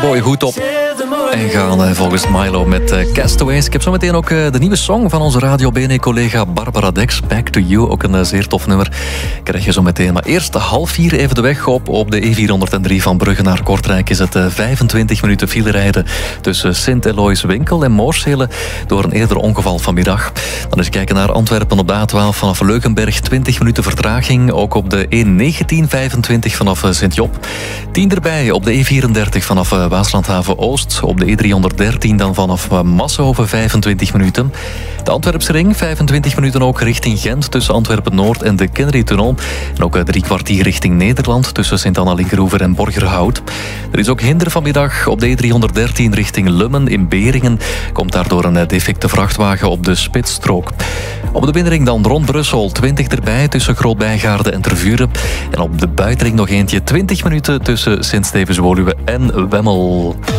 Boy goed op. En gaan volgens Milo met Castaways. Ik heb zo meteen ook de nieuwe song van onze Radio BNE-collega Barbara Dex. Back to You, ook een zeer tof nummer. Krijg je zo meteen. Maar eerst 3:30 even de weg op de E403 van Brugge naar Kortrijk. Is het 25 minuten file rijden tussen Sint-Eloys-Winkel en Moorsele door een eerder ongeval vanmiddag. Dan eens kijken naar Antwerpen op de A12 vanaf Leugenberg. 20 minuten vertraging. Ook op de E1925 vanaf Sint-Job. 10 erbij op de E34 vanaf Waaslandhaven-Oost. Op de E313 dan vanaf Massenhoven 25 minuten. De Antwerpse ring 25 minuten ook richting Gent tussen Antwerpen-Noord en de Kennedy-tunnel. En ook 3 kwartier richting Nederland tussen Sint-Anna-Linkeroever en Borgerhout. Er is ook hinder vanmiddag op de E313 richting Lummen in Beringen. Komt daardoor een defecte vrachtwagen op de spitsstrook. Op de binnenring dan rond Brussel 20 erbij tussen Groot-Bijgaarde en Tervuren. En op de buitenring nog eentje 20 minuten tussen Sint-Stevens-Woluwe en Wemmel.